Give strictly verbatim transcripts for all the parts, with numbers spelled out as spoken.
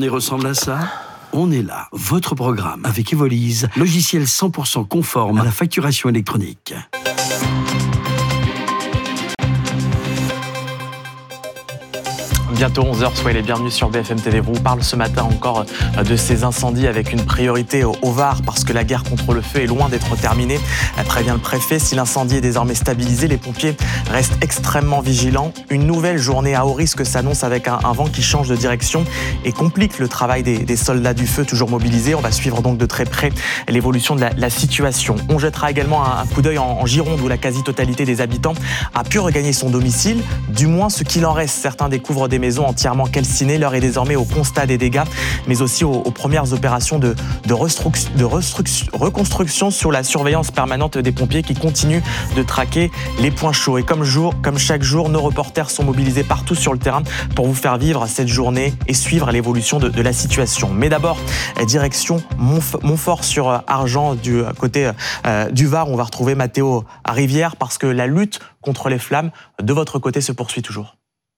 journée ressemble à ça ? On est là, votre programme avec Evolise, logiciel cent pour cent conforme à la facturation électronique. Bientôt onze heures, soyez les bienvenus sur B F M T V. On vous parle ce matin encore de ces incendies avec une priorité au Var parce que la guerre contre le feu est loin d'être terminée. Prévient le préfet, si l'incendie est désormais stabilisé, les pompiers restent extrêmement vigilants. Une nouvelle journée à haut risque s'annonce avec un, un vent qui change de direction et complique le travail des, des soldats du feu toujours mobilisés. On va suivre donc de très près l'évolution de la, la situation. On jettera également un, un coup d'œil en, en Gironde où la quasi-totalité des habitants a pu regagner son domicile, du moins ce qu'il en reste. Certains découvrent des maisons entièrement calcinées. L'heure est désormais au constat des dégâts, mais aussi aux, aux premières opérations de, de, restruc- de restruc- reconstruction sur la surveillance permanente des pompiers qui continuent de traquer les points chauds. Et comme, jour, comme chaque jour, nos reporters sont mobilisés partout sur le terrain pour vous faire vivre cette journée et suivre l'évolution de, de la situation. Mais d'abord, direction Montf- Montfort sur Argent du côté euh, du Var. On va retrouver Mathéo à Rivière parce que la lutte contre les flammes de votre côté se poursuit toujours.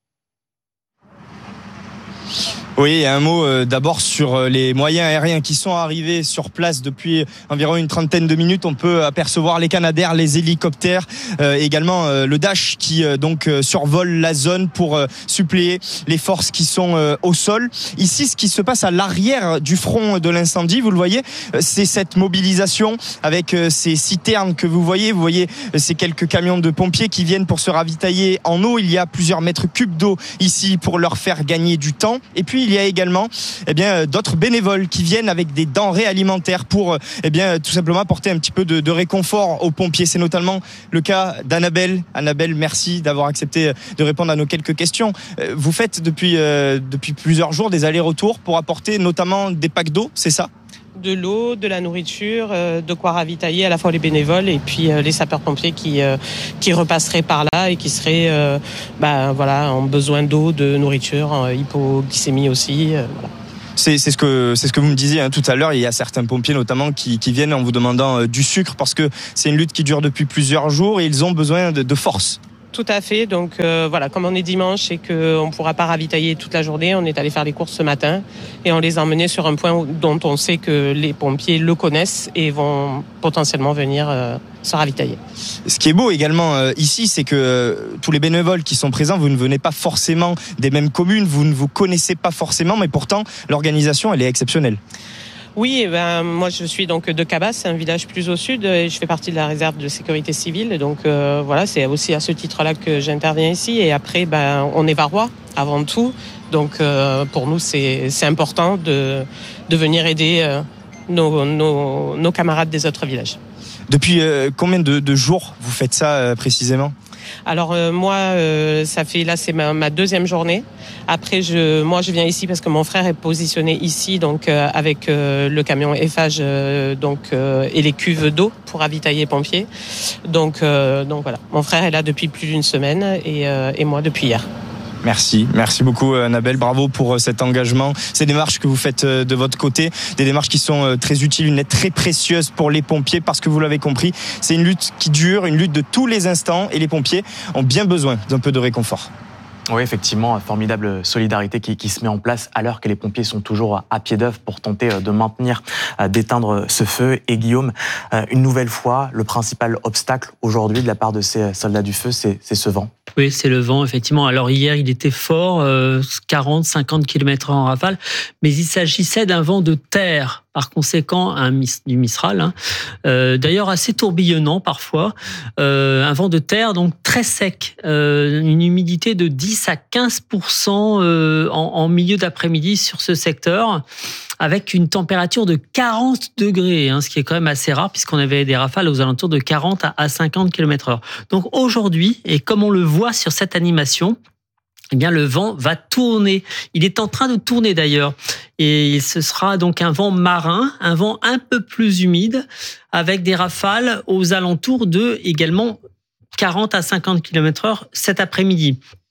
Oui, un mot euh, d'abord sur les moyens aériens qui sont arrivés sur place depuis environ une trentaine de minutes. On peut apercevoir les Canadair, les hélicoptères, euh, également euh, le Dash qui euh, donc euh, survole la zone pour euh, suppléer les forces qui sont euh, au sol. Ici, ce qui se passe à l'arrière du front de l'incendie, vous le voyez, euh, c'est cette mobilisation avec euh, ces citernes que vous voyez. Vous voyez euh, ces quelques camions de pompiers qui viennent pour se ravitailler en eau. Il y a plusieurs mètres cubes d'eau ici pour leur faire gagner du temps. Et puis, il y a également eh bien, d'autres bénévoles qui viennent avec des denrées alimentaires pour eh bien, tout simplement apporter un petit peu de, de réconfort aux pompiers. C'est notamment le cas d'Annabelle. Annabelle, merci d'avoir accepté de répondre à nos quelques questions. Vous faites depuis, euh, depuis plusieurs jours des allers-retours pour apporter notamment des packs d'eau, c'est ça ? De l'eau, de la nourriture, euh, de quoi ravitailler à la fois les bénévoles et puis euh, les sapeurs-pompiers qui, euh, qui repasseraient par là et qui seraient euh, bah, voilà, en besoin d'eau, de nourriture, en hypoglycémie aussi. Euh, voilà. C'est, c'est, ce que, c'est ce que vous me disiez hein, tout à l'heure. Il y a certains pompiers notamment qui, qui viennent en vous demandant euh, du sucre parce que c'est une lutte qui dure depuis plusieurs jours et ils ont besoin de, de force. Tout à fait. Donc euh, voilà, comme on est dimanche et qu'on ne pourra pas ravitailler toute la journée, on est allé faire les courses ce matin et on les a emmenés sur un point dont on sait que les pompiers le connaissent et vont potentiellement venir euh, se ravitailler. Ce qui est beau également euh, ici, c'est que euh, tous les bénévoles qui sont présents, vous ne venez pas forcément des mêmes communes, vous ne vous connaissez pas forcément, mais pourtant l'organisation, elle est exceptionnelle. Oui, ben, moi je suis donc de Cabas, c'est un village plus au sud et je fais partie de la réserve de sécurité civile. Donc euh, voilà, c'est aussi à ce titre-là que j'interviens ici. Et après, ben, on est varois avant tout. Donc euh, pour nous, c'est, c'est important de, de venir aider euh, nos, nos, nos camarades des autres villages. Depuis euh, combien de, de jours vous faites ça euh, précisément ? Alors euh, moi, euh, ça fait là c'est ma, ma deuxième journée. Après, je, moi je viens ici parce que mon frère est positionné ici, donc euh, avec euh, le camion Eiffage, euh, donc euh, et les cuves d'eau pour ravitailler les pompiers. Donc euh, donc voilà, mon frère est là depuis plus d'une semaine et, euh, et moi depuis hier. Merci, merci beaucoup Annabelle, bravo pour cet engagement, ces démarches que vous faites de votre côté, des démarches qui sont très utiles, une aide très précieuse pour les pompiers parce que vous l'avez compris, c'est une lutte qui dure, une lutte de tous les instants et les pompiers ont bien besoin d'un peu de réconfort. Oui, effectivement, formidable solidarité qui, qui se met en place à l'heure que les pompiers sont toujours à pied d'œuvre pour tenter de maintenir, d'éteindre ce feu. Et Guillaume, une nouvelle fois, le principal obstacle aujourd'hui de la part de ces soldats du feu, c'est, c'est ce vent. Oui, c'est le vent, effectivement. Alors hier, il était fort, euh, quarante à cinquante kilomètres heure en rafale, mais il s'agissait d'un vent de terre, par conséquent un mis, du Mistral, hein. euh, d'ailleurs assez tourbillonnant parfois, euh, un vent de terre donc très sec, euh, une humidité de dix à quinze pour cent euh, en, en milieu d'après-midi sur ce secteur, avec une température de quarante degrés, hein, ce qui est quand même assez rare puisqu'on avait des rafales aux alentours de quarante à cinquante kilomètres heure. Donc aujourd'hui, et comme on le voit sur cette animation, eh bien, le vent va tourner. Il est en train de tourner d'ailleurs. Et ce sera donc un vent marin, un vent un peu plus humide, avec des rafales aux alentours de également quarante à cinquante kilomètres heure cet après-midi.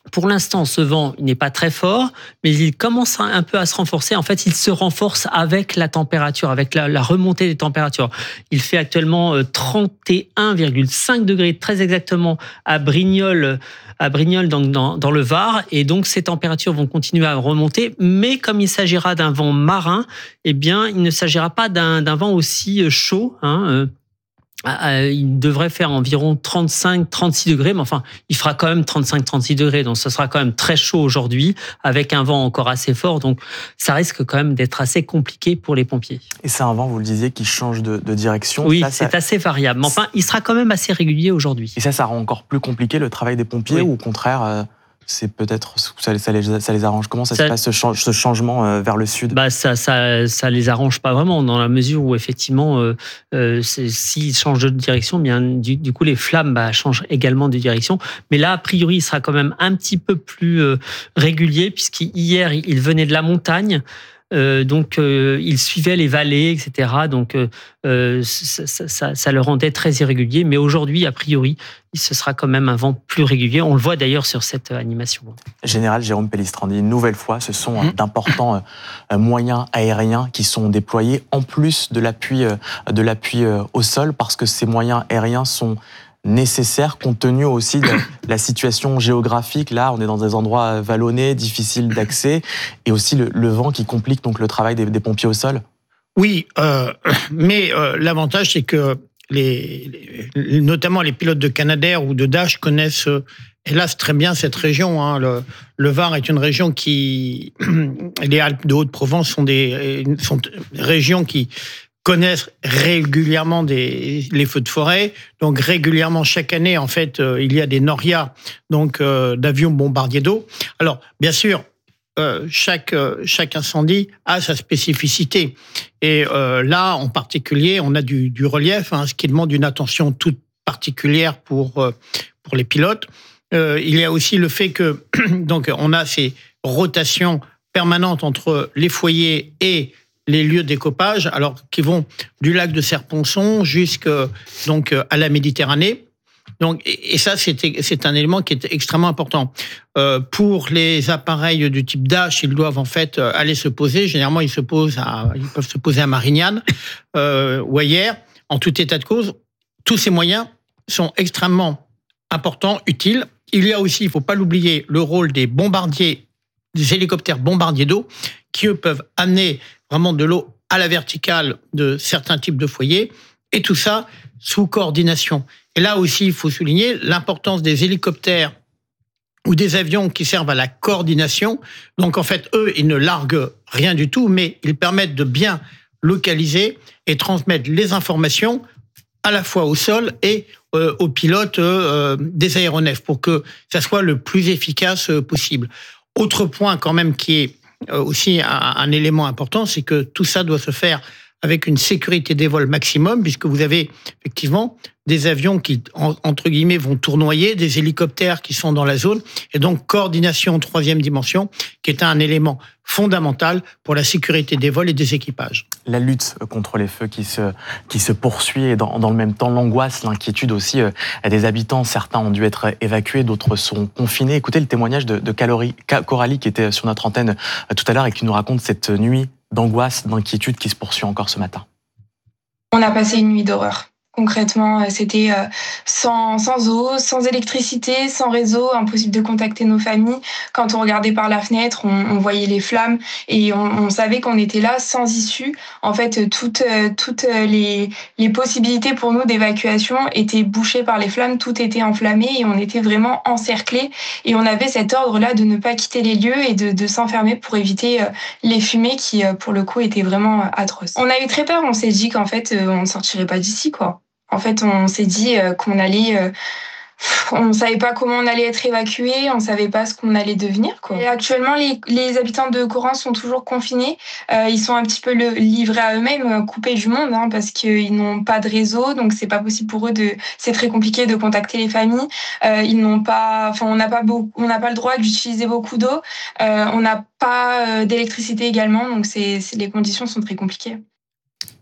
Pour l'instant, ce vent n'est pas très fort, mais il commence un peu à se renforcer. En fait, il se renforce avec la température, avec la, la remontée des températures. Il fait actuellement trente et un virgule cinq degrés, très exactement, à Brignoles, à Brignoles dans, dans, dans le Var. Et donc, ces températures vont continuer à remonter. Mais comme il s'agira d'un vent marin, eh bien, il ne s'agira pas d'un, d'un vent aussi chaud, hein, euh, il devrait faire environ trente-cinq à trente-six degrés, mais enfin, il fera quand même trente-cinq à trente-six degrés, donc ce sera quand même très chaud aujourd'hui, avec un vent encore assez fort, donc ça risque quand même d'être assez compliqué pour les pompiers. Et c'est un vent, vous le disiez, qui change de, de direction. Oui, ça, c'est ça... assez variable, mais enfin, il sera quand même assez régulier aujourd'hui. Et ça, ça rend encore plus compliqué le travail des pompiers, oui. Ou au contraire... Euh... c'est peut-être ça, ça, les, ça les arrange. Comment ça, ça se passe ce, change, ce changement vers le sud? Bah ça, ça, ça les arrange pas vraiment dans la mesure où effectivement, euh, euh, s'ils changent de direction, bien du, du coup les flammes bah, changent également de direction. Mais là, a priori, il sera quand même un petit peu plus euh, régulier puisqu'hier il venait de la montagne. Euh, donc, euh, il suivait les vallées, et cetera. Donc, euh, ça, ça, ça le rendait très irrégulier. Mais aujourd'hui, a priori, ce sera quand même un vent plus régulier. On le voit d'ailleurs sur cette animation. Général Jérôme Pellistrandi, une nouvelle fois, ce sont mmh. d'importants euh, moyens aériens qui sont déployés en plus de l'appui, euh, de l'appui euh, au sol, parce que ces moyens aériens sont nécessaire compte tenu aussi de la situation géographique. Là, on est dans des endroits vallonnés, difficiles d'accès, et aussi le, le vent qui complique donc le travail des, des pompiers au sol. Oui, euh, mais euh, l'avantage, c'est que les, les, notamment les pilotes de Canadair ou de Dash connaissent, euh, hélas, très bien cette région. Hein. Le, le Var est une région qui... Les Alpes de Haute-Provence sont des sont régions qui connaissent régulièrement des, les feux de forêt. Donc régulièrement, chaque année, en fait, euh, il y a des norias, donc euh, d'avions bombardiers d'eau. Alors, bien sûr, euh, chaque, euh, chaque incendie a sa spécificité. Et euh, là, en particulier, on a du, du relief, hein, ce qui demande une attention toute particulière pour, euh, pour les pilotes. Euh, il y a aussi le fait que donc on a ces rotations permanentes entre les foyers et les lieux de découpage, alors qui vont du lac de Serponçon jusqu'à donc à la Méditerranée. Donc, et ça, c'est, c'est un élément qui est extrêmement important. Euh, pour les appareils du type Dash, ils doivent en fait aller se poser. Généralement, ils se posent à, ils peuvent se poser à Marignane euh, ou ailleurs. En tout état de cause, tous ces moyens sont extrêmement importants, utiles. Il y a aussi, il ne faut pas l'oublier, le rôle des bombardiers, des hélicoptères bombardiers d'eau, qui eux peuvent amener vraiment de l'eau à la verticale de certains types de foyers, et tout ça sous coordination. Et là aussi, il faut souligner l'importance des hélicoptères ou des avions qui servent à la coordination. Donc en fait, eux, ils ne larguent rien du tout, mais ils permettent de bien localiser et transmettre les informations à la fois au sol et euh, aux pilotes euh, des aéronefs pour que ça soit le plus efficace possible. Autre point quand même qui est aussi un, un élément important, c'est que tout ça doit se faire avec une sécurité des vols maximum, puisque vous avez effectivement des avions qui, en, entre guillemets, vont tournoyer, des hélicoptères qui sont dans la zone, et donc coordination troisième dimension, qui est un élément fondamental pour la sécurité des vols et des équipages. La lutte contre les feux qui se, qui se poursuit, et dans, dans le même temps, l'angoisse, l'inquiétude aussi euh, des habitants. Certains ont dû être évacués, d'autres sont confinés. Écoutez le témoignage de, de Calorie, Coralie, qui était sur notre antenne euh, tout à l'heure et qui nous raconte cette nuit d'angoisse, d'inquiétude qui se poursuit encore ce matin. On a passé une nuit d'horreur. Concrètement, c'était sans, sans eau, sans électricité, sans réseau, impossible de contacter nos familles. Quand on regardait par la fenêtre, on, on voyait les flammes et on, on savait qu'on était là sans issue. En fait, toutes, toutes les, les possibilités pour nous d'évacuation étaient bouchées par les flammes, tout était enflammé et on était vraiment encerclés. Et on avait cet ordre-là de ne pas quitter les lieux et de, de s'enfermer pour éviter les fumées qui, pour le coup, étaient vraiment atroces. On a eu très peur, on s'est dit qu'en fait, on ne sortirait pas d'ici, quoi. En fait, on s'est dit qu'on allait... On ne savait pas comment on allait être évacué, on ne savait pas ce qu'on allait devenir, quoi. Et actuellement, les, les habitants de Corin sont toujours confinés. Euh, ils sont un petit peu le, livrés à eux-mêmes, coupés du monde, hein, parce qu'ils n'ont pas de réseau, donc c'est pas possible pour eux de. C'est très compliqué de contacter les familles. Euh, ils n'ont pas, enfin, on n'a pas beaucoup, on n'a pas le droit d'utiliser beaucoup d'eau. Euh, on n'a pas d'électricité également, donc c'est, c'est, les conditions sont très compliquées.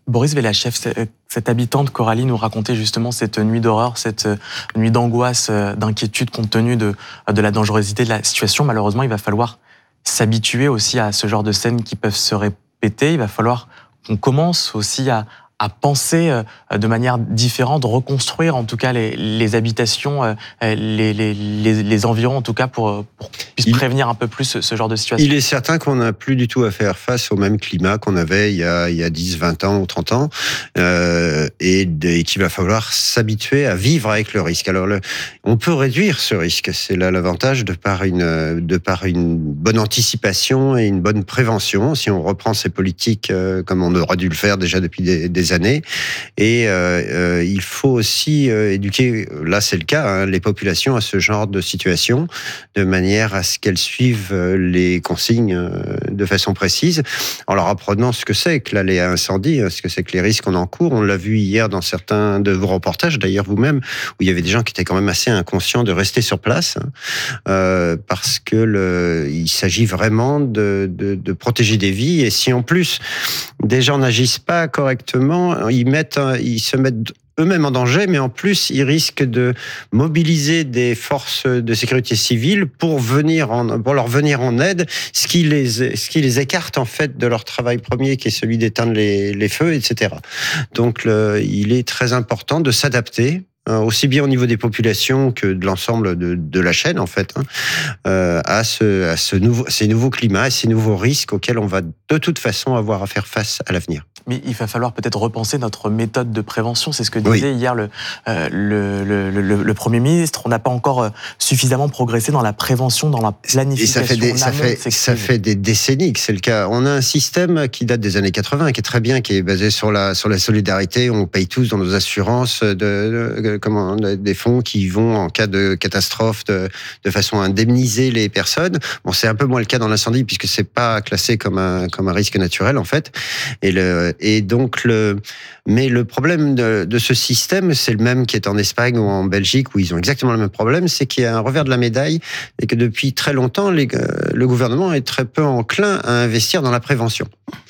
Boris Velachev, cette habitante Coralie nous racontait justement cette nuit d'horreur, cette nuit d'angoisse, d'inquiétude compte tenu de, de la dangerosité de la situation. Malheureusement, il va falloir s'habituer aussi à ce genre de scènes qui peuvent se répéter. Il va falloir qu'on commence aussi à, à penser de manière différente, reconstruire en tout cas les, les habitations, les, les, les, les environs en tout cas pour, pour qu'on puisse il, prévenir un peu plus ce, ce genre de situation. Il est certain qu'on n'a plus du tout à faire face au même climat qu'on avait il y a, il y a dix, vingt ans ou trente ans euh, et, et qu'il va falloir s'habituer à vivre avec le risque. Alors le, on peut réduire ce risque, c'est là l'avantage de par, une, de par une bonne anticipation et une bonne prévention, si on reprend ces politiques euh, comme on aurait dû le faire déjà depuis des, des années. Et euh, euh, il faut aussi euh, éduquer, là c'est le cas, hein, les populations à ce genre de situation, de manière à ce qu'elles suivent les consignes euh, de façon précise, en leur apprenant ce que c'est que l'aléa incendie, ce que c'est que les risques qu'on encourt. On l'a vu hier dans certains de vos reportages, d'ailleurs vous-même, où il y avait des gens qui étaient quand même assez inconscients de rester sur place, hein, euh, parce que le, il s'agit vraiment de, de, de protéger des vies. Et si en plus des gens n'agissent pas correctement, ils mettent, ils se mettent eux-mêmes en danger, mais en plus, ils risquent de mobiliser des forces de sécurité civile pour venir en, pour leur venir en aide, ce qui les, ce qui les écarte en fait de leur travail premier, qui est celui d'éteindre les, les feux, et cetera. Donc, le, il est très important de s'adapter, aussi bien au niveau des populations que de l'ensemble de, de la chaîne, en fait, hein, euh, à, ce, à ce nouveau, ces nouveaux climats, à ces nouveaux risques auxquels on va de toute façon avoir à faire face à l'avenir. Mais il va falloir peut-être repenser notre méthode de prévention. C'est ce que disait oui. hier le, euh, le, le, le, le Premier ministre. On n'a pas encore suffisamment progressé dans la prévention, dans la planification. Et ça fait des, ça fait, ça fait des décennies que c'est le cas. On a un système qui date des années quatre-vingts, qui est très bien, qui est basé sur la, sur la solidarité. On paye tous dans nos assurances de, de, comment, des fonds qui vont, en cas de catastrophe, de, de façon à indemniser les personnes. Bon, c'est un peu moins le cas dans l'incendie, puisque c'est pas classé comme un, comme un risque naturel, en fait. Et le, Et donc, le, mais le problème de, de ce système, c'est le même qui est en Espagne ou en Belgique, où ils ont exactement le même problème, c'est qu'il y a un revers de la médaille et que depuis très longtemps, les, le gouvernement est très peu enclin à investir dans la prévention.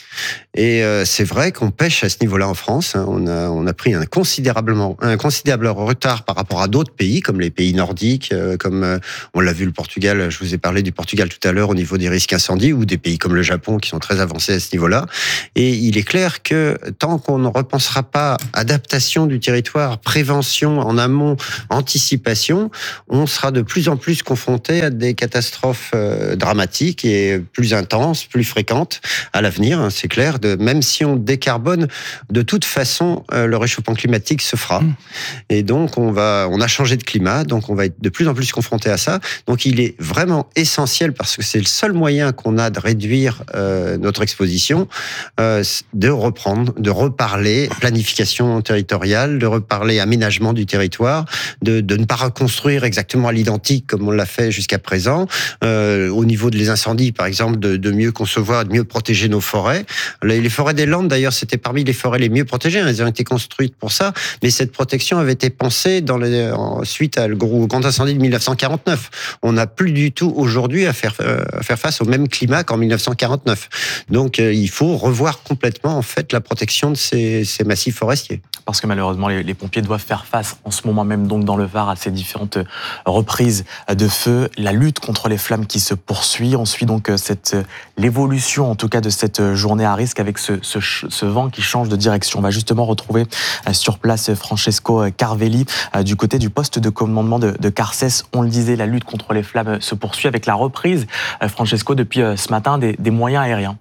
Et euh, c'est vrai qu'on pêche à ce niveau-là en France. Hein. On a, on a pris un considérablement, un considérable retard par rapport à d'autres pays, comme les pays nordiques, euh, comme euh, on l'a vu le Portugal. Je vous ai parlé du Portugal tout à l'heure au niveau des risques incendies, ou des pays comme le Japon qui sont très avancés à ce niveau-là. Et il est clair que tant qu'on ne repensera pas adaptation du territoire, prévention en amont, anticipation, on sera de plus en plus confronté à des catastrophes euh, dramatiques et plus intenses, plus fréquentes à l'avenir. Hein, c'est clair. De, même si on décarbone, de toute façon, euh, le réchauffement climatique se fera. Mmh. Et donc, on va, on a changé de climat, donc on va être de plus en plus confronté à ça. Donc, il est vraiment essentiel, parce que c'est le seul moyen qu'on a de réduire euh, notre exposition, euh, de reprendre, de reparler planification territoriale, de reparler aménagement du territoire, de, de ne pas reconstruire exactement à l'identique comme on l'a fait jusqu'à présent. Euh, au niveau des incendies, par exemple, de, de mieux concevoir, de mieux protéger nos forêts. Les forêts des Landes, d'ailleurs, c'était parmi les forêts les mieux protégées. Elles ont été construites pour ça, mais cette protection avait été pensée dans les, suite à le gros, grand incendie de dix-neuf cent quarante-neuf. On n'a plus du tout aujourd'hui à faire, euh, à faire face au même climat qu'en dix-neuf cent quarante-neuf. Donc, euh, il faut revoir complètement en fait la protection de ces, ces massifs forestiers. Parce que malheureusement, les, les pompiers doivent faire face en ce moment même, donc dans le Var, à ces différentes reprises de feu. La lutte contre les flammes qui se poursuit. On suit donc cette, l'évolution, en tout cas, de cette journée à risque avec ce, ce, ce vent qui change de direction. On va justement retrouver sur place Francesco Carvelli du côté du poste de commandement de, de Carcès. On le disait, la lutte contre les flammes se poursuit avec la reprise, Francesco, depuis ce matin, des, des moyens aériens.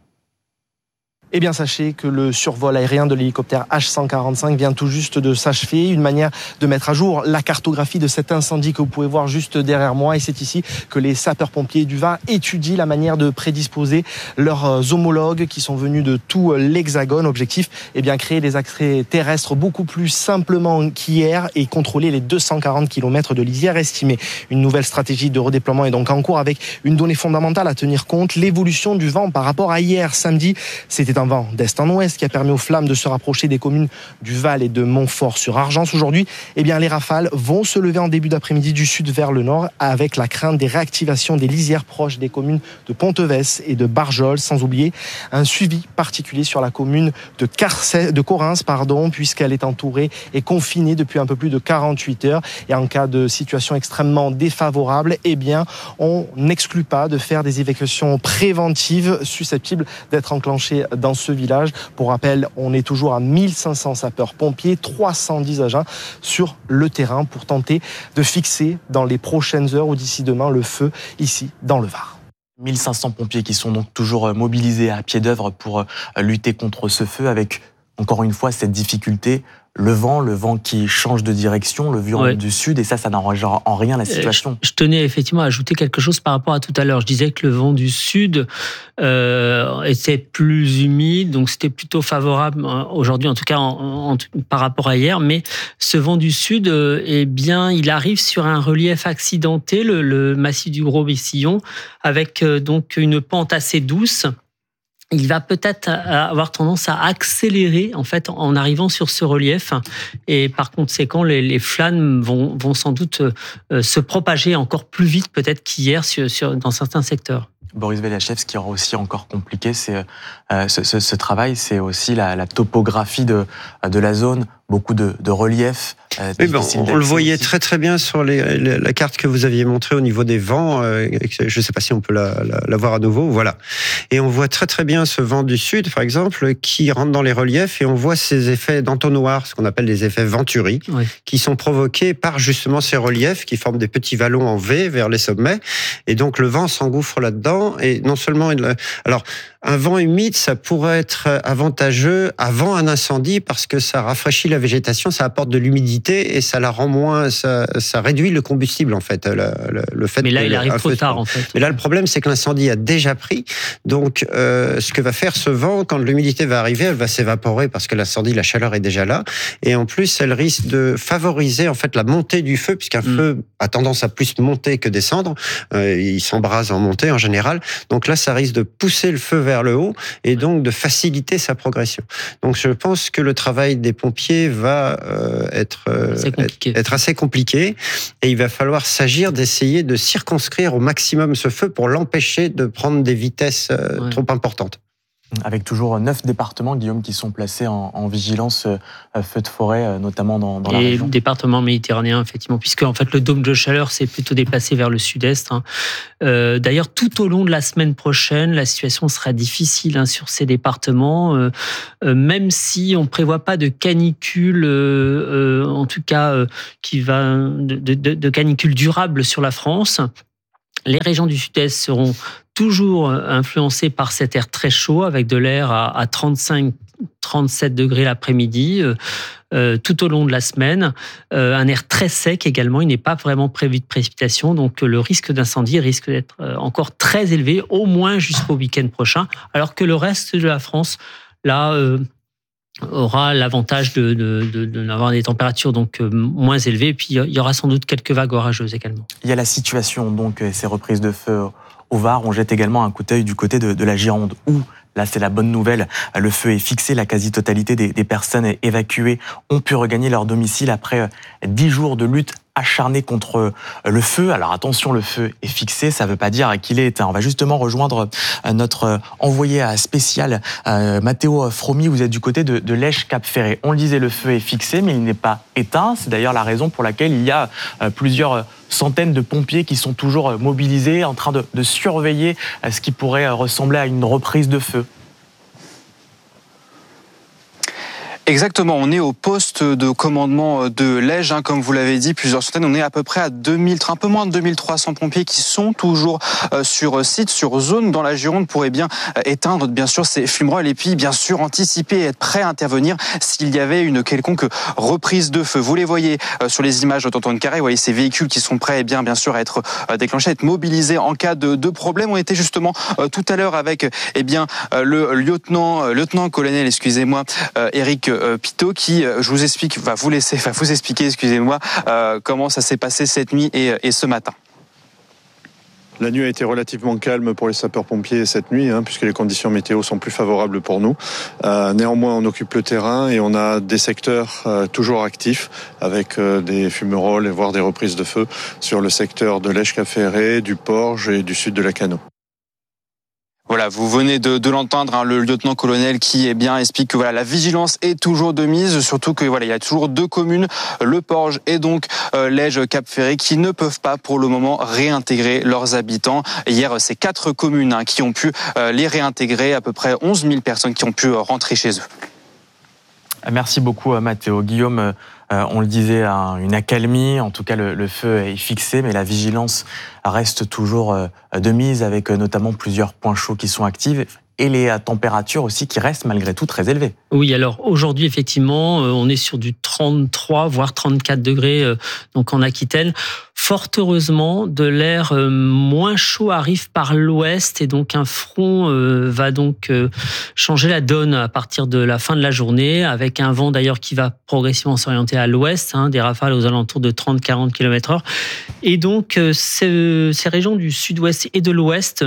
Eh bien, sachez que le survol aérien de l'hélicoptère H cent quarante-cinq vient tout juste de s'achever. Une manière de mettre à jour la cartographie de cet incendie que vous pouvez voir juste derrière moi. Et c'est ici que les sapeurs-pompiers du Var étudient la manière de prédisposer leurs homologues qui sont venus de tout l'Hexagone. Objectif, eh bien, créer des accès terrestres beaucoup plus simplement qu'hier et contrôler les deux cent quarante kilomètres de lisière estimée. Une nouvelle stratégie de redéploiement est donc en cours avec une donnée fondamentale à tenir compte, l'évolution du vent par rapport à hier. Samedi, c'était un un vent d'est en ouest qui a permis aux flammes de se rapprocher des communes du Val et de Montfort-sur-Argence. Aujourd'hui, eh bien, les rafales vont se lever en début d'après-midi du sud vers le nord avec la crainte des réactivations des lisières proches des communes de Ponteves et de Barjols, sans oublier un suivi particulier sur la commune de, Carcès, de Correns, pardon, puisqu'elle est entourée et confinée depuis un peu plus de quarante-huit heures. Et en cas de situation extrêmement défavorable, eh bien, on n'exclut pas de faire des évacuations préventives susceptibles d'être enclenchées dans ce village. Pour rappel, on est toujours à mille cinq cents sapeurs-pompiers, trois cent dix agents sur le terrain pour tenter de fixer dans les prochaines heures ou d'ici demain le feu ici dans le Var. mille cinq cents pompiers qui sont donc toujours mobilisés à pied d'œuvre pour lutter contre ce feu avec, encore une fois, cette difficulté, le vent, le vent qui change de direction, le vent ouais. du sud, et ça, ça n'arrange en rien la situation. Je, je tenais effectivement à ajouter quelque chose par rapport à tout à l'heure. Je disais que le vent du sud euh, était plus humide, donc c'était plutôt favorable aujourd'hui, en tout cas en, en, par rapport à hier, mais ce vent du sud, euh, eh bien, il arrive sur un relief accidenté, le, le massif du Gros-Bessillon, avec euh, donc une pente assez douce. Il va peut-être avoir tendance à accélérer en fait en arrivant sur ce relief et par conséquent les, les flammes vont, vont sans doute euh, se propager encore plus vite peut-être qu'hier sur, sur, dans certains secteurs. Boris Veliachev, ce qui aura aussi encore compliqué c'est, euh, ce, ce, ce travail, c'est aussi la, la topographie de, de la zone, beaucoup de, de relief. Euh, oui, ben, on, on le voyait aussi très très bien sur les, les, la carte que vous aviez montrée au niveau des vents. Euh, je ne sais pas si on peut la, la, la voir à nouveau. Voilà. Et on voit très très bien ce vent du sud, par exemple, qui rentre dans les reliefs et on voit ces effets d'entonnoir, ce qu'on appelle des effets Venturi, oui. qui sont provoqués par justement ces reliefs qui forment des petits vallons en V vers les sommets. Et donc le vent s'engouffre là-dedans. Et non seulement, il, alors un vent humide, ça pourrait être avantageux avant un incendie parce que ça rafraîchit la végétation, ça apporte de l'humidité et ça la rend moins, ça, ça réduit le combustible en fait. Le, le, le fait Mais là, que il le, arrive trop tard en fait. Mais là, le problème, c'est que l'incendie a déjà pris. Donc, euh, ce que va faire ce vent, quand l'humidité va arriver, elle va s'évaporer parce que l'incendie, la chaleur est déjà là. Et en plus, elle risque de favoriser en fait la montée du feu, puisqu'un mmh. feu a tendance à plus monter que descendre. Euh, il s'embrase en montée en général. Donc là, ça risque de pousser le feu vers le haut et donc de faciliter sa progression. Donc, je pense que le travail des pompiers va euh, être, euh, être, être assez compliqué et il va falloir s'agir d'essayer de circonscrire au maximum ce feu pour l'empêcher de prendre des vitesses euh, ouais. trop importantes. Avec toujours neuf départements, Guillaume, qui sont placés en, en vigilance euh, feu de forêt, euh, notamment dans, dans la et région. Et département méditerranéen, effectivement, puisque en fait le dôme de chaleur s'est plutôt déplacé vers le sud-est. Hein. Euh, d'ailleurs, tout au long de la semaine prochaine, la situation sera difficile hein, sur ces départements, euh, euh, même si on prévoit pas de canicule, euh, euh, en tout cas euh, qui va de, de, de canicule durable sur la France. Les régions du sud-est seront toujours influencées par cet air très chaud, avec de l'air à, à trente-cinq à trente-sept degrés l'après-midi, euh, tout au long de la semaine. Euh, un air très sec également, il n'est pas vraiment prévu de précipitation, donc le risque d'incendie risque d'être encore très élevé, au moins jusqu'au week-end prochain, alors que le reste de la France, là... Euh, aura l'avantage de, de, de, de d'avoir des températures donc euh, moins élevées, et puis il y aura sans doute quelques vagues orageuses également. Il y a la situation, donc ces reprises de feu au Var. On jette également un coup d'œil du côté de, de la Gironde, où, là c'est la bonne nouvelle, le feu est fixé, la quasi-totalité des, des personnes évacuées ont pu regagner leur domicile après dix jours de lutte acharné contre le feu. Alors attention, le feu est fixé, ça ne veut pas dire qu'il est éteint. On va justement rejoindre notre envoyé spécial, euh, Matteo Fromi. Vous êtes du côté de, de Lèche-Cap-Ferré. On le disait, le feu est fixé, mais il n'est pas éteint. C'est d'ailleurs la raison pour laquelle il y a euh, plusieurs centaines de pompiers qui sont toujours mobilisés, en train de, de surveiller ce qui pourrait ressembler à une reprise de feu. Exactement, on est au poste de commandement de Lège, hein, comme vous l'avez dit, plusieurs centaines. On est à peu près à deux mille, un peu moins de deux mille trois cents pompiers qui sont toujours euh, sur site, sur zone dans la Gironde pour eh bien euh, éteindre bien sûr ces fumerolles et puis bien sûr anticiper et être prêt à intervenir s'il y avait une quelconque reprise de feu. Vous les voyez euh, sur les images d'Antoine Carré, vous voyez ces véhicules qui sont prêts eh bien bien sûr à être euh, déclenchés, à être mobilisés en cas de, de problème. On était justement euh, tout à l'heure avec eh bien euh, le lieutenant, euh, lieutenant-colonel, excusez-moi, euh, Éric Pitot qui, je vous explique, va vous laisser, va vous expliquer, excusez-moi, euh, comment ça s'est passé cette nuit et, et ce matin. La nuit a été relativement calme pour les sapeurs-pompiers cette nuit, hein, puisque les conditions météo sont plus favorables pour nous. Euh, néanmoins, on occupe le terrain et on a des secteurs euh, toujours actifs, avec euh, des fumerolles et voire des reprises de feu sur le secteur de l'Esch-Cap-Ferré, du Porge et du sud de la Cano. Voilà, vous venez de, de l'entendre, hein, le lieutenant-colonel qui eh bien explique que voilà la vigilance est toujours de mise, surtout que voilà il y a toujours deux communes, le Porge et donc euh, l'Esch-Cap-Ferré, qui ne peuvent pas pour le moment réintégrer leurs habitants. Hier, c'est quatre communes hein, qui ont pu euh, les réintégrer, à peu près onze mille personnes qui ont pu euh, rentrer chez eux. Merci beaucoup Mathéo. Guillaume, euh, on le disait, hein, une accalmie, en tout cas le, le feu est fixé, mais la vigilance reste toujours euh, de mise, avec euh, notamment plusieurs points chauds qui sont actifs et les températures aussi qui restent malgré tout très élevées. Oui, alors aujourd'hui, effectivement, on est sur du trente-trois, voire trente-quatre degrés donc en Aquitaine. Fort heureusement, de l'air moins chaud arrive par l'ouest et donc un front va donc changer la donne à partir de la fin de la journée, avec un vent d'ailleurs qui va progressivement s'orienter à l'ouest, hein, des rafales aux alentours de trente à quarante kilomètres heure. Et donc, ces, ces régions du sud-ouest et de l'ouest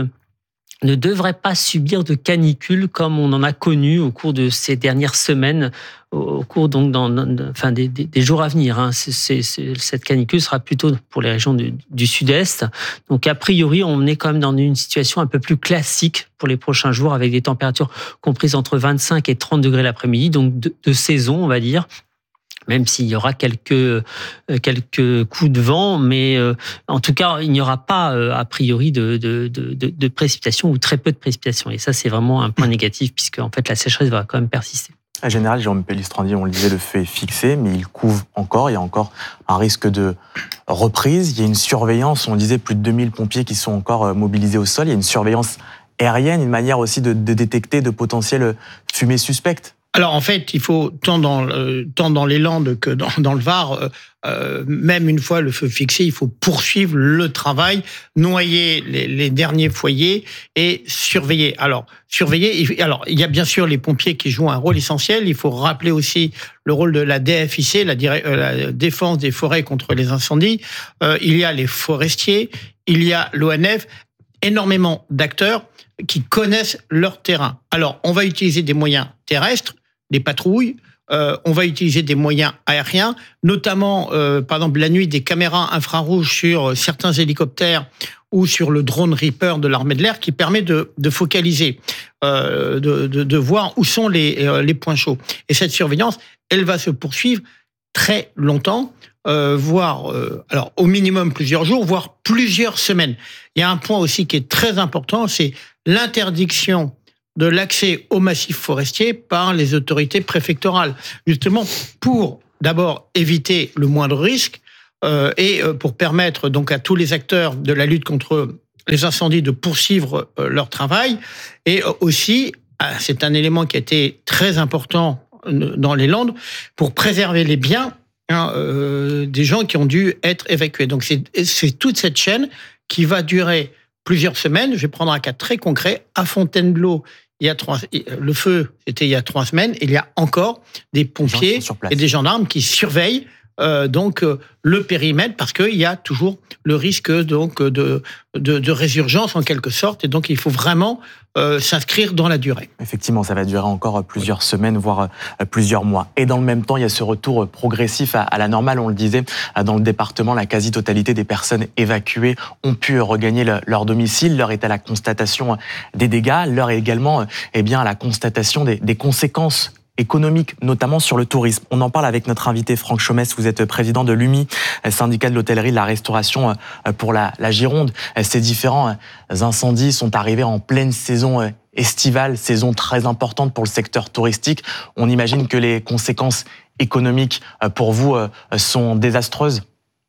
ne devrait pas subir de canicule comme on en a connu au cours de ces dernières semaines, au cours donc dans, dans, enfin des, des, des jours à venir. Hein. C'est, c'est, c'est, cette canicule sera plutôt pour les régions du, du sud-est. Donc a priori, on est quand même dans une situation un peu plus classique pour les prochains jours, avec des températures comprises entre vingt-cinq et trente degrés l'après-midi, donc de, de saison, on va dire. Même s'il y aura quelques quelques coups de vent, mais euh, en tout cas, il n'y aura pas euh, a priori de, de de de précipitations ou très peu de précipitations. Et ça, c'est vraiment un point négatif, puisque en fait, la sécheresse va quand même persister. En général, Jérôme Pellistrandi, on le disait, le feu est fixé, mais il couvre encore. Il y a encore un risque de reprise. Il y a une surveillance. On disait plus de deux mille pompiers qui sont encore mobilisés au sol. Il y a une surveillance aérienne, une manière aussi de, de détecter de potentielles fumées suspectes. Alors en fait, il faut tant dans le, tant dans les Landes que dans, dans le Var, euh, même une fois le feu fixé, il faut poursuivre le travail, noyer les, les derniers foyers et surveiller. Alors surveiller. Alors il y a bien sûr les pompiers qui jouent un rôle essentiel. Il faut rappeler aussi le rôle de la D F I C, la, la défense des forêts contre les incendies. Euh, il y a les forestiers, il y a l'O N F, énormément d'acteurs qui connaissent leur terrain. Alors, on va utiliser des moyens terrestres, des patrouilles, euh, on va utiliser des moyens aériens, notamment, euh, par exemple, la nuit, des caméras infrarouges sur certains hélicoptères ou sur le drone Reaper de l'armée de l'air, qui permet de, de focaliser, euh, de, de, de voir où sont les, euh, les points chauds. Et cette surveillance, elle va se poursuivre très longtemps, euh, voire, euh, alors au minimum plusieurs jours, voire plusieurs semaines. Il y a un point aussi qui est très important, c'est l'interdiction de l'accès au massif forestier par les autorités préfectorales, justement pour d'abord éviter le moindre risque euh, et pour permettre donc à tous les acteurs de la lutte contre les incendies de poursuivre euh, leur travail. Et aussi, c'est un élément qui a été très important dans les Landes, pour préserver les biens hein, euh, des gens qui ont dû être évacués. Donc c'est, c'est toute cette chaîne qui va durer plusieurs semaines. Je vais prendre un cas très concret. À Fontainebleau, il y a trois, le feu, c'était il y a trois semaines. Il y a encore des pompiers et des gendarmes qui surveillent euh, donc euh, le périmètre, parce qu'il y a toujours le risque donc de, de, de résurgence en quelque sorte. Et donc il faut vraiment euh, s'inscrire dans la durée. Effectivement, ça va durer encore plusieurs semaines, voire plusieurs mois. Et dans le même temps, il y a ce retour progressif à, à la normale. On le disait, dans le département, la quasi-totalité des personnes évacuées ont pu regagner le, leur domicile. L'heure est à la constatation des dégâts. L'heure est également eh bien, à la constatation des, des conséquences économique, notamment sur le tourisme. On en parle avec notre invité Franck Chomès. Vous êtes président de l'U M I, syndicat de l'hôtellerie, de la restauration pour la, la Gironde. Ces différents incendies sont arrivés en pleine saison estivale, saison très importante pour le secteur touristique. On imagine que les conséquences économiques pour vous sont désastreuses.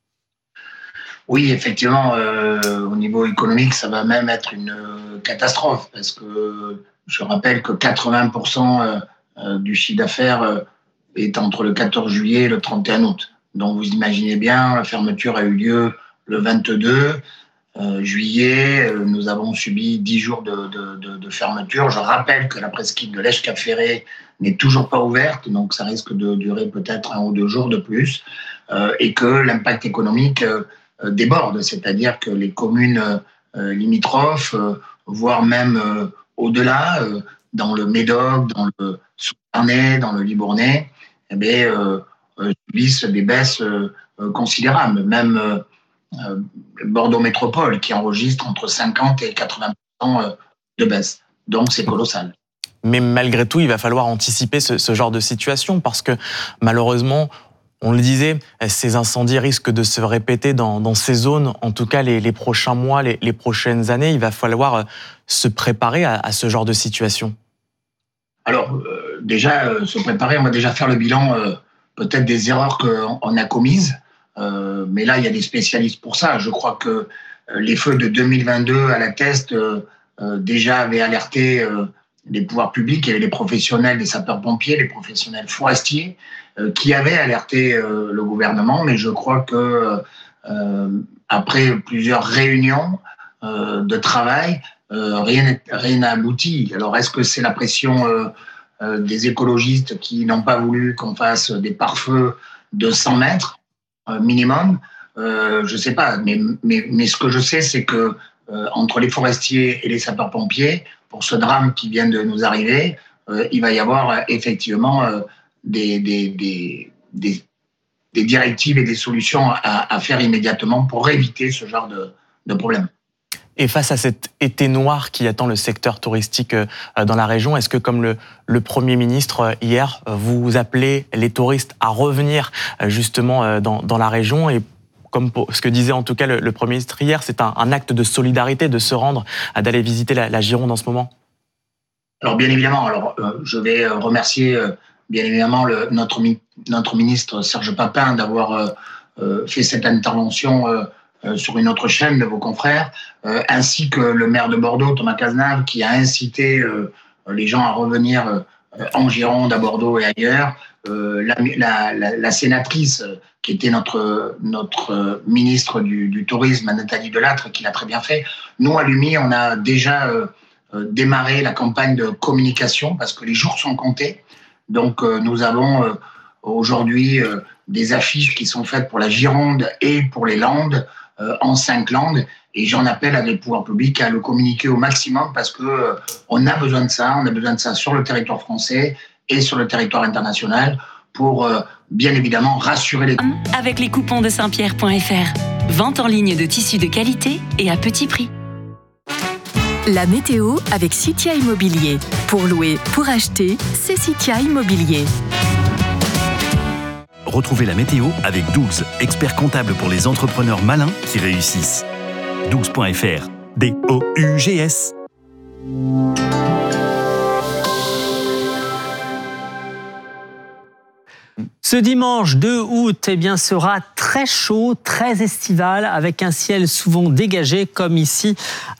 Oui, effectivement, euh, au niveau économique, ça va même être une catastrophe, parce que je rappelle que quatre-vingts pour cent du chiffre d'affaires est entre le quatorze juillet et le trente et un août. Donc vous imaginez bien, la fermeture a eu lieu le vingt-deux euh, juillet. Nous avons subi dix jours de, de, de, de fermeture. Je rappelle que la presqu'île de l'Esch-Cap-Ferré n'est toujours pas ouverte, donc ça risque de durer peut-être un ou deux jours de plus, euh, et que l'impact économique euh, déborde, c'est-à-dire que les communes euh, limitrophes, euh, voire même euh, au-delà, euh, dans le Médoc, dans le Saône, dans le Libournais, eh bien, euh, euh, subissent des baisses euh, euh, considérables. Même euh, euh, Bordeaux Métropole qui enregistre entre cinquante et quatre-vingts pour cent de baisse. Donc c'est colossal. Mais malgré tout, il va falloir anticiper ce, ce genre de situation parce que malheureusement, on le disait, ces incendies risquent de se répéter dans, dans ces zones, en tout cas les, les prochains mois, les, les prochaines années. Il va falloir se préparer à, à ce genre de situation. Alors, euh, déjà, euh, se préparer, on va déjà faire le bilan euh, peut-être des erreurs qu'on a commises. Euh, mais là, il y a des spécialistes pour ça. Je crois que euh, les feux de deux mille vingt-deux à la Teste euh, euh, déjà avaient alerté euh, les pouvoirs publics. Il y avait les professionnels des sapeurs-pompiers, les professionnels forestiers euh, qui avaient alerté euh, le gouvernement. Mais je crois que euh, après plusieurs réunions euh, de travail, euh, rien n'a abouti. Alors, est-ce que c'est la pression euh, euh, des écologistes qui n'ont pas voulu qu'on fasse des pare-feux de cent mètres minimum, euh, je sais pas, mais, mais, mais ce que je sais, c'est que euh, entre les forestiers et les sapeurs-pompiers, pour ce drame qui vient de nous arriver, euh, il va y avoir euh, effectivement euh, des, des, des, des, des directives et des solutions à, à faire immédiatement pour éviter ce genre de, de problème. Et face à cet été noir qui attend le secteur touristique dans la région, est-ce que, comme le, le Premier ministre hier, vous appelez les touristes à revenir justement dans, dans la région? Et comme pour ce que disait en tout cas le, le Premier ministre hier, c'est un, un acte de solidarité de se rendre, d'aller visiter la, la Gironde en ce moment? Alors bien évidemment, alors, euh, je vais remercier euh, bien évidemment le, notre, notre ministre Serge Papin d'avoir euh, euh, fait cette intervention euh, Euh, sur une autre chaîne de vos confrères, euh, ainsi que le maire de Bordeaux, Thomas Cazenave, qui a incité euh, les gens à revenir euh, en Gironde, à Bordeaux et ailleurs. Euh, la, la, la, la sénatrice, euh, qui était notre, notre euh, ministre du, du Tourisme, Nathalie Delattre, qui l'a très bien fait. Nous, à l'U M I, on a déjà euh, euh, démarré la campagne de communication parce que les jours sont comptés. Donc, euh, nous avons euh, aujourd'hui euh, des affiches qui sont faites pour la Gironde et pour les Landes, Euh, en cinq langues, et j'en appelle à les pouvoirs publics à le communiquer au maximum parce que euh, on a besoin de ça, on a besoin de ça sur le territoire français et sur le territoire international pour euh, bien évidemment rassurer les... Avec les coupons de saint pierre point f r. Vente en ligne de tissus de qualité et à petit prix. La météo avec Citia Immobilier. Pour louer, pour acheter, c'est Citia Immobilier. Retrouvez la météo avec Dougs, expert comptable pour les entrepreneurs malins qui réussissent. dougs point f r. D O U G S. Ce dimanche deux août, eh bien, sera très chaud, très estival, avec un ciel souvent dégagé, comme ici